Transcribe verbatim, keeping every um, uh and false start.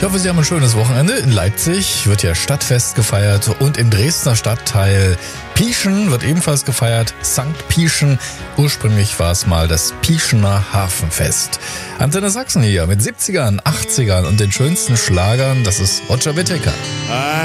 hoffe, Sie haben ein schönes Wochenende. In Leipzig wird ja Stadtfest gefeiert und im Dresdner Stadtteil Pieschen wird ebenfalls gefeiert. Sankt Pieschen. Ursprünglich war es mal das Pieschener Hafenfest. Antenne Sachsen hier mit siebzigern, achtzigern und den schönsten Schlagern. Das ist Roger Whittaker.